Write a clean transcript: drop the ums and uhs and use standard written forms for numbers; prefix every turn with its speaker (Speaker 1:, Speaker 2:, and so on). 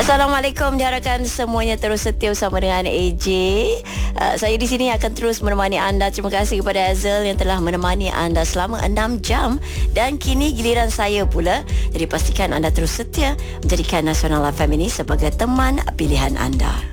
Speaker 1: Assalamualaikum, diharapkan semuanya terus setia bersama dengan AJ. Saya di sini akan terus menemani anda. Terima kasih kepada Azal yang telah menemani anda selama 6 jam. Dan kini giliran saya pula. Jadi pastikan anda terus setia menjadikan Nasional FM ini sebagai teman pilihan anda.